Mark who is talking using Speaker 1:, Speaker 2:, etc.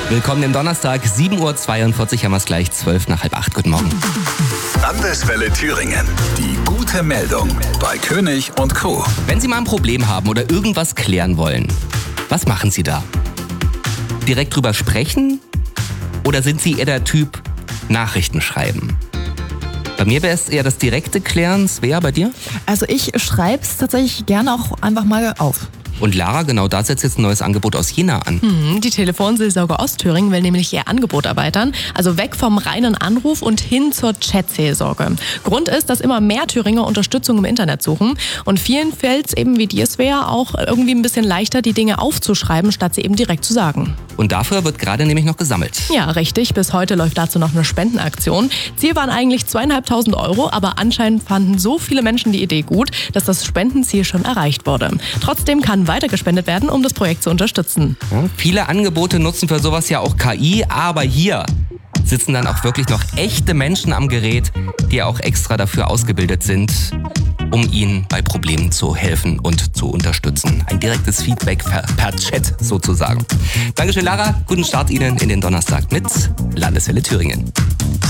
Speaker 1: Willkommen im Donnerstag, 7.42 Uhr, haben wir es gleich, 7:55. Guten Morgen.
Speaker 2: Landeswelle Thüringen. Die gute Meldung bei König und Co.
Speaker 1: Wenn Sie mal ein Problem haben oder irgendwas klären wollen, was machen Sie da? Direkt drüber sprechen? Oder sind Sie eher der Typ Nachrichten schreiben? Bei mir wäre es eher das direkte Klären. Svea, bei dir?
Speaker 3: Also ich schreibe es tatsächlich gerne auch einfach mal auf.
Speaker 1: Und Lara, genau da setzt jetzt ein neues Angebot aus Jena an.
Speaker 4: Die Telefonseelsorge Ostthüringen will nämlich ihr Angebot erweitern. Also weg vom reinen Anruf und hin zur Chat-Seelsorge. Grund ist, dass immer mehr Thüringer Unterstützung im Internet suchen. Und vielen fällt es eben wie dir, Svea, auch irgendwie ein bisschen leichter, die Dinge aufzuschreiben, statt sie eben direkt zu sagen.
Speaker 1: Und dafür wird gerade nämlich noch gesammelt.
Speaker 4: Ja, richtig. Bis heute läuft dazu noch eine Spendenaktion. Ziel waren eigentlich 2.500 €, aber anscheinend fanden so viele Menschen die Idee gut, dass das Spendenziel schon erreicht wurde. Trotzdem kann weiter gespendet werden, um das Projekt zu unterstützen.
Speaker 1: Ja, viele Angebote nutzen für sowas ja auch KI, aber hier sitzen dann auch wirklich noch echte Menschen am Gerät, die auch extra dafür ausgebildet sind, um Ihnen bei Problemen zu helfen und zu unterstützen. Ein direktes Feedback per Chat sozusagen. Dankeschön, Lara. Guten Start Ihnen in den Donnerstag mit Landeswelle Thüringen.